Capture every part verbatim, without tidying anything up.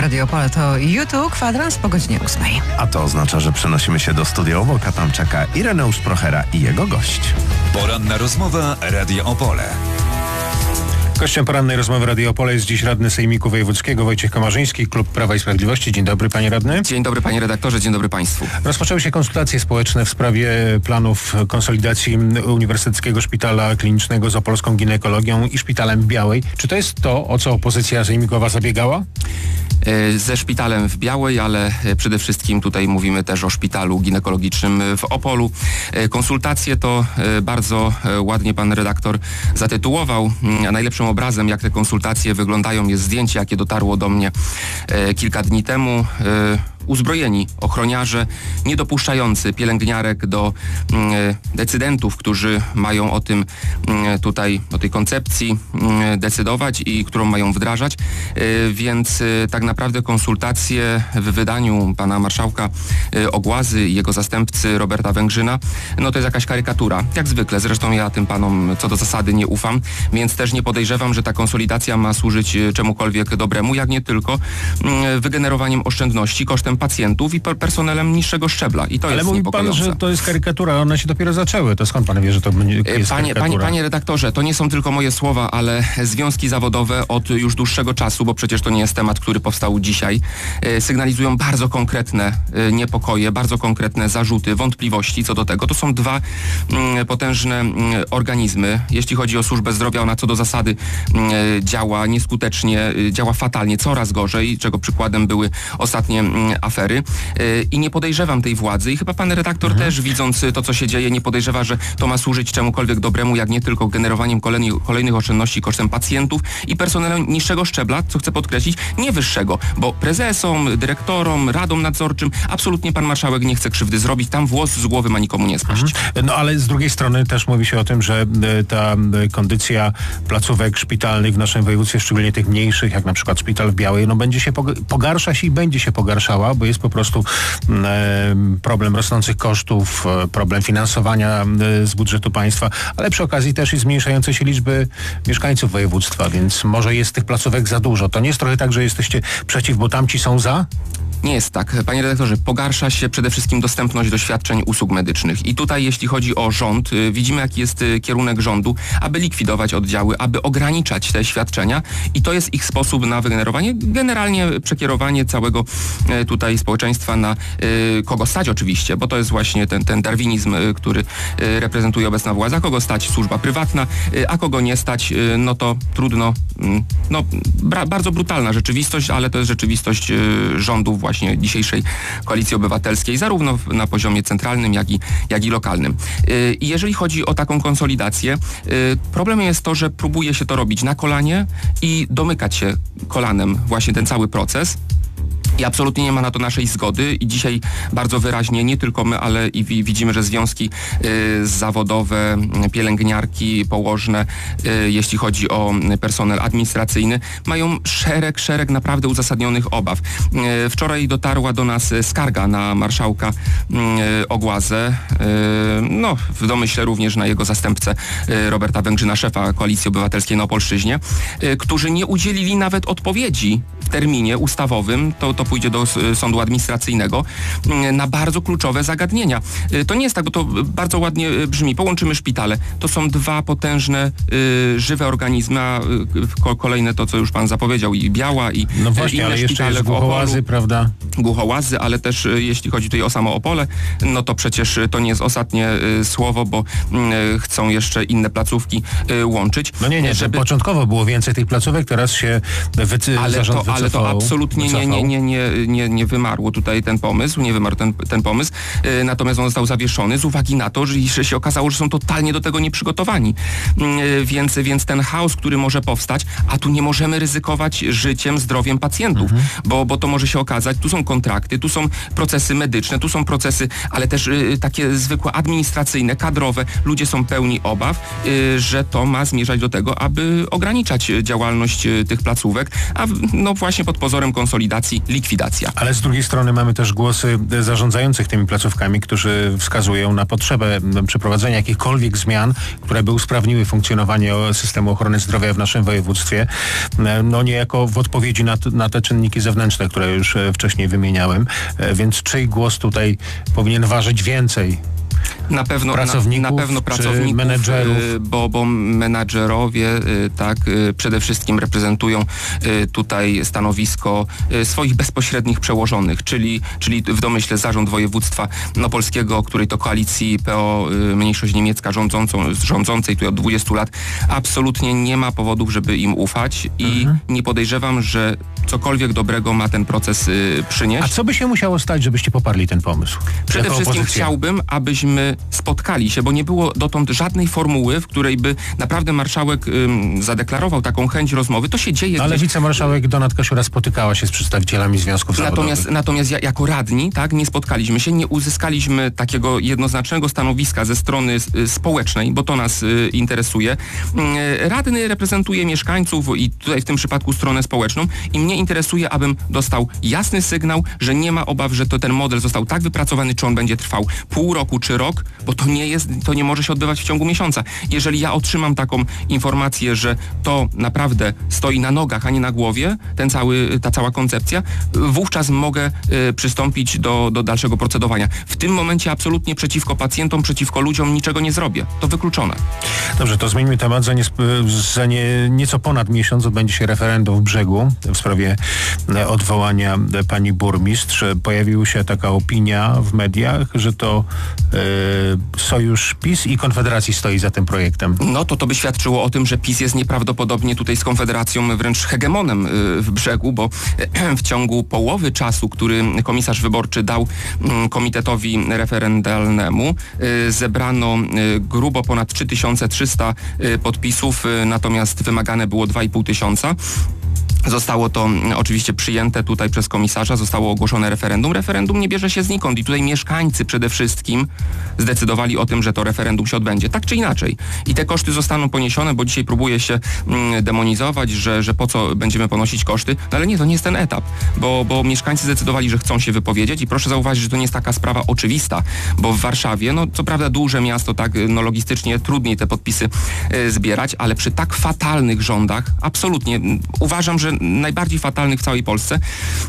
Radio Opole to YouTube, kwadrans po godzinie ósmej. A to oznacza, że przenosimy się do studia obok, a tam czeka Ireneusz Prochera i jego gość. Poranna rozmowa Radia Opole. Gościem porannej rozmowy Radio Opole jest dziś radny Sejmiku Wojewódzkiego Wojciech Komarzyński, Klub Prawa i Sprawiedliwości. Dzień dobry, panie radny. Dzień dobry, panie redaktorze, dzień dobry państwu. Rozpoczęły się konsultacje społeczne w sprawie planów konsolidacji Uniwersyteckiego Szpitala Klinicznego z opolską ginekologią i szpitalem w Białej. Czy to jest to, o co opozycja sejmikowa zabiegała? Ze szpitalem w Białej, ale przede wszystkim tutaj mówimy też o szpitalu ginekologicznym w Opolu. Konsultacje to bardzo ładnie pan redaktor zatytułował. A najlepszym obrazem, jak te konsultacje wyglądają, jest zdjęcie, jakie dotarło do mnie kilka dni temu. Uzbrojeni ochroniarze, niedopuszczający pielęgniarek do mm, decydentów, którzy mają o tym mm, tutaj, o tej koncepcji mm, decydować i którą mają wdrażać. Y, więc y, tak naprawdę konsultacje w wydaniu pana marszałka y, Ogłazy i jego zastępcy Roberta Węgrzyna, no to jest jakaś karykatura. Jak zwykle, zresztą ja tym panom co do zasady nie ufam, więc też nie podejrzewam, że ta konsolidacja ma służyć czemukolwiek dobremu, jak nie tylko y, wygenerowaniem oszczędności kosztem pacjentów i personelem niższego szczebla. I to Ale jest mówi niepokojące. pan, że to jest karykatura, one się dopiero zaczęły. To skąd pan wie, że to będzie jest Panie, karykatura? panie, panie redaktorze, to nie są tylko moje słowa, ale związki zawodowe od już dłuższego czasu, bo przecież to nie jest temat, który powstał dzisiaj, sygnalizują bardzo konkretne niepokoje, bardzo konkretne zarzuty, wątpliwości co do tego. To są dwa mm, potężne mm, organizmy. Jeśli chodzi o służbę zdrowia, ona co do zasady mm, działa nieskutecznie, działa fatalnie, coraz gorzej, czego przykładem były ostatnie mm, afery. I nie podejrzewam tej władzy i chyba pan redaktor mhm. też, widząc to, co się dzieje, nie podejrzewa, że to ma służyć czemukolwiek dobremu, jak nie tylko generowaniem kolejnych, kolejnych oszczędności kosztem pacjentów i personelu niższego szczebla, co chcę podkreślić, nie wyższego, bo prezesom, dyrektorom, radom nadzorczym absolutnie pan marszałek nie chce krzywdy zrobić, tam włos z głowy ma nikomu nie spaść. Mhm. No ale z drugiej strony też mówi się o tym, że ta kondycja placówek szpitalnych w naszym województwie, szczególnie tych mniejszych, jak na przykład szpital w Białej, no będzie się pogarsza się i będzie się pogarszała, bo jest po prostu problem rosnących kosztów, problem finansowania z budżetu państwa, ale przy okazji też i zmniejszającej się liczby mieszkańców województwa, więc może jest tych placówek za dużo. To nie jest trochę tak, że jesteście przeciw, bo tamci są za? Nie jest tak. Panie redaktorze, pogarsza się przede wszystkim dostępność do świadczeń usług medycznych. I tutaj, jeśli chodzi o rząd, widzimy, jaki jest kierunek rządu, aby likwidować oddziały, aby ograniczać te świadczenia i to jest ich sposób na wygenerowanie, generalnie przekierowanie całego tutaj społeczeństwa na kogo stać oczywiście, bo to jest właśnie ten, ten darwinizm, który reprezentuje obecna władza, kogo stać służba prywatna, a kogo nie stać, no to trudno, no bra- bardzo brutalna rzeczywistość, ale to jest rzeczywistość rządów właśnie dzisiejszej Koalicji Obywatelskiej, zarówno na poziomie centralnym, jak i, jak i lokalnym. I jeżeli chodzi o taką konsolidację, problemem jest to, że próbuje się to robić na kolanie i domykać się kolanem właśnie ten cały proces. I absolutnie nie ma na to naszej zgody i dzisiaj bardzo wyraźnie, nie tylko my, ale i wi- widzimy, że związki y, zawodowe, pielęgniarki, położne, y, jeśli chodzi o personel administracyjny, mają szereg, szereg naprawdę uzasadnionych obaw. Y, wczoraj dotarła do nas skarga na marszałka y, Ogłazę, y, no w domyśle również na jego zastępcę y, Roberta Węgrzyna, szefa Koalicji Obywatelskiej na Opolszczyźnie, y, którzy nie udzielili nawet odpowiedzi w terminie ustawowym, to, to pójdzie do sądu administracyjnego, na bardzo kluczowe zagadnienia. To nie jest tak, bo to bardzo ładnie brzmi. Połączymy szpitale. To są dwa potężne, y, żywe organizmy, a y, kolejne to, co już pan zapowiedział, i Biała, i no właśnie, inne ale jeszcze szpitale jest Głuchołazy, prawda? Głuchołazy, ale też y, jeśli chodzi tutaj o samo Opole, no to przecież to nie jest ostatnie y, słowo, bo y, chcą jeszcze inne placówki y, łączyć. No nie, nie, żeby... początkowo było więcej tych placówek, teraz się wycy... ale zarząd to, wycofał. Ale to absolutnie nie, nie, nie, nie, nie, nie wymarło tutaj ten pomysł, nie wymarł ten, ten pomysł, y, natomiast on został zawieszony z uwagi na to, że, że się okazało, że są totalnie do tego nieprzygotowani. Y, więc, więc ten chaos, który może powstać, a tu nie możemy ryzykować życiem, zdrowiem pacjentów, mhm. bo, bo to może się okazać, tu są kontrakty, tu są procesy medyczne, tu są procesy, ale też y, takie zwykłe administracyjne, kadrowe. Ludzie są pełni obaw, y, że to ma zmierzać do tego, aby ograniczać działalność y, tych placówek, a no właśnie właśnie pod pozorem konsolidacji likwidacja. Ale z drugiej strony mamy też głosy zarządzających tymi placówkami, którzy wskazują na potrzebę przeprowadzenia jakichkolwiek zmian, które by usprawniły funkcjonowanie systemu ochrony zdrowia w naszym województwie. No niejako w odpowiedzi na, na te czynniki zewnętrzne, które już wcześniej wymieniałem. Więc czyj głos tutaj powinien ważyć więcej? Na pewno pracowników, na, na pewno pracowników, menedżerów, bo, bo menadżerowie tak przede wszystkim reprezentują tutaj stanowisko swoich bezpośrednich przełożonych, czyli, czyli w domyśle Zarząd Województwa Opolskiego, której to koalicji P O mniejszość niemiecka rządzącą, rządzącej tu od dwudziestu lat, absolutnie nie ma powodów, żeby im ufać i mhm. nie podejrzewam, że cokolwiek dobrego ma ten proces y, przynieść. A co by się musiało stać, żebyście poparli ten pomysł? Przede wszystkim opozycja. Chciałbym, abyśmy spotkali się, bo nie było dotąd żadnej formuły, w której by naprawdę marszałek ym, zadeklarował taką chęć rozmowy. To się dzieje. Ale gdzieś... wicemarszałek Donat Kasiura spotykała się z przedstawicielami związków natomiast, zawodowych. Natomiast ja, jako radni, tak, nie spotkaliśmy się, nie uzyskaliśmy takiego jednoznacznego stanowiska ze strony y, społecznej, bo to nas y, interesuje. Y, radny reprezentuje mieszkańców i tutaj w tym przypadku stronę społeczną i mnie interesuje, abym dostał jasny sygnał, że nie ma obaw, że to ten model został tak wypracowany, czy on będzie trwał pół roku, czy rok, bo to nie jest, to nie może się odbywać w ciągu miesiąca. Jeżeli ja otrzymam taką informację, że to naprawdę stoi na nogach, a nie na głowie, ten cały, ta cała koncepcja, wówczas mogę y, przystąpić do, do dalszego procedowania. W tym momencie absolutnie przeciwko pacjentom, przeciwko ludziom niczego nie zrobię. To wykluczone. Dobrze, to zmieńmy temat. Za, nie, za nie, nieco ponad miesiąc odbędzie się referendum w Brzegu w sprawie odwołania pani burmistrz. Pojawiła się taka opinia w mediach, że to y, sojusz PiS i Konfederacji stoi za tym projektem. No to to by świadczyło o tym, że PiS jest nieprawdopodobnie tutaj z Konfederacją wręcz hegemonem y, w Brzegu, bo y, w ciągu połowy czasu, który komisarz wyborczy dał y, komitetowi referendalnemu, y, zebrano y, grubo ponad trzy tysiące trzysta y, podpisów, y, natomiast wymagane było dwa i pół tysiąca. Zostało to oczywiście przyjęte tutaj przez komisarza, zostało ogłoszone referendum. Referendum nie bierze się znikąd i tutaj mieszkańcy przede wszystkim zdecydowali o tym, że to referendum się odbędzie. Tak czy inaczej. I te koszty zostaną poniesione, bo dzisiaj próbuje się mm, demonizować, że, że po co będziemy ponosić koszty. No ale nie, to nie jest ten etap, bo, bo mieszkańcy zdecydowali, że chcą się wypowiedzieć i proszę zauważyć, że to nie jest taka sprawa oczywista, bo w Warszawie, no co prawda duże miasto, tak, no logistycznie trudniej te podpisy y, zbierać, ale przy tak fatalnych rządach, absolutnie uważam, że najbardziej fatalnych w całej Polsce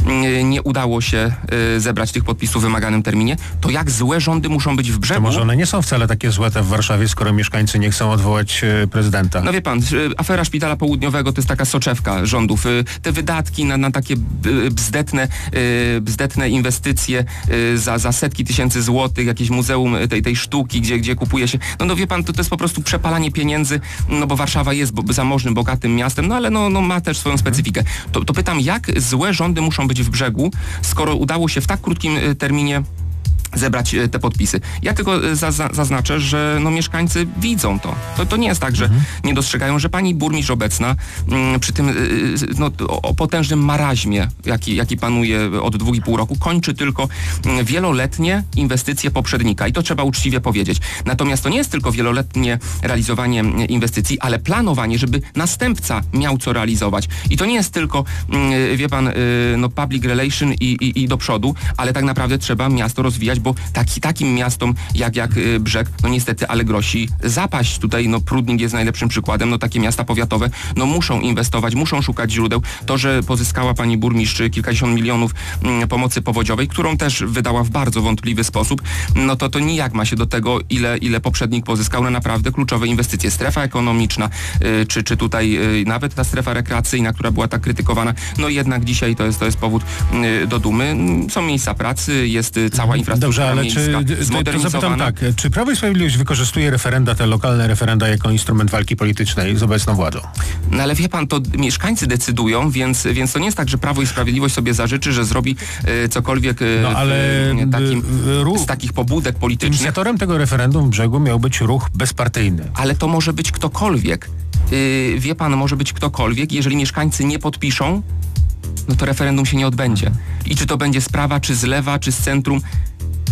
nie udało się y, zebrać tych podpisów w wymaganym terminie, to jak złe rządy muszą być w Brzegu. To może one nie są wcale takie złe te w Warszawie, skoro mieszkańcy nie chcą odwołać y, prezydenta. No wie pan, y, afera Szpitala Południowego to jest taka soczewka rządów. Y, te wydatki na, na takie y, bzdetne, y, bzdetne inwestycje y, za, za setki tysięcy złotych, jakieś muzeum tej, tej sztuki, gdzie, gdzie kupuje się. No, no wie pan, to, to jest po prostu przepalanie pieniędzy, no bo Warszawa jest bo, zamożnym, bogatym miastem, no ale no, no ma też swoją specyfikę. To, to pytam, jak złe rządy muszą być w Brzegu, skoro udało się w tak krótkim y, terminie zebrać te podpisy. Ja tylko za, za, zaznaczę, że no, mieszkańcy widzą to. to. To nie jest tak, że mhm. nie dostrzegają, że pani burmistrz obecna m, przy tym y, no, o potężnym maraźmie, jaki, jaki panuje od dwóch i pół roku, kończy tylko m, wieloletnie inwestycje poprzednika i to trzeba uczciwie powiedzieć. Natomiast to nie jest tylko wieloletnie realizowanie inwestycji, ale planowanie, żeby następca miał co realizować. I to nie jest tylko, m, wie pan, y, no, public relation i, i, i do przodu, ale tak naprawdę trzeba miasto rozwijać, bo taki, takim miastom jak, jak Brzeg, no niestety, ale grozi zapaść. Tutaj no Prudnik jest najlepszym przykładem, no takie miasta powiatowe, no muszą inwestować, muszą szukać źródeł. To, że pozyskała pani burmistrz kilkadziesiąt milionów mm, pomocy powodziowej, którą też wydała w bardzo wątpliwy sposób, no to to nijak ma się do tego, ile, ile poprzednik pozyskał na naprawdę kluczowe inwestycje. Strefa ekonomiczna, y, czy, czy tutaj y, nawet ta strefa rekreacyjna, która była tak krytykowana, no jednak dzisiaj to jest, to jest powód y, do dumy. Są miejsca pracy, jest y, cała infrastruktura. Dobrze, ale czy, to zapytam tak, czy Prawo i Sprawiedliwość wykorzystuje referenda, te lokalne referenda jako instrument walki politycznej z obecną władzą? No ale wie pan, to mieszkańcy decydują, więc, więc to nie jest tak, że Prawo i Sprawiedliwość sobie zażyczy, że zrobi e, cokolwiek e, no, ale w, takim, ruch, z takich pobudek politycznych. Inicjatorem tego referendum w Brzegu miał być ruch bezpartyjny. Ale to może być ktokolwiek. E, wie pan, może być ktokolwiek, jeżeli mieszkańcy nie podpiszą, no to referendum się nie odbędzie. I czy to będzie z prawa, czy z lewa, czy z centrum,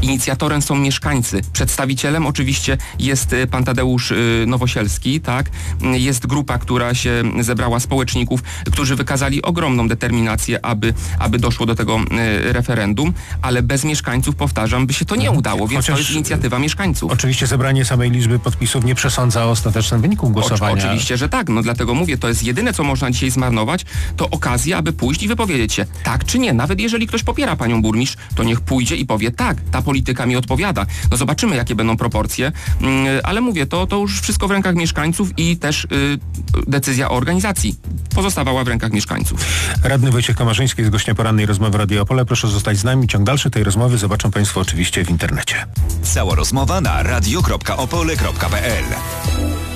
Inicjatorem są mieszkańcy. Przedstawicielem oczywiście jest y, pan Tadeusz y, Nowosielski, tak? Y, Jest grupa, która się zebrała społeczników, którzy wykazali ogromną determinację, aby, aby doszło do tego y, referendum, ale bez mieszkańców, powtarzam, by się to nie udało, więc Chociaż to jest inicjatywa mieszkańców. Oczywiście zebranie samej liczby podpisów nie przesądza o ostatecznym wyniku głosowania. O, oczywiście, że tak. No dlatego mówię, to jest jedyne, co można dzisiaj zmarnować, to okazja, aby pójść i wypowiedzieć się tak czy nie. Nawet jeżeli ktoś popiera panią burmistrz, to niech pójdzie i powie tak, ta polityka mi odpowiada. No zobaczymy, jakie będą proporcje, yy, ale mówię, to, to już wszystko w rękach mieszkańców i też yy, decyzja o organizacji pozostawała w rękach mieszkańców. Radny Wojciech Komarzyński jest gościem porannej rozmowy Radio Opole. Proszę zostać z nami. Ciąg dalszy tej rozmowy zobaczą państwo oczywiście w internecie. Cała rozmowa na radio kropka opole kropka p l.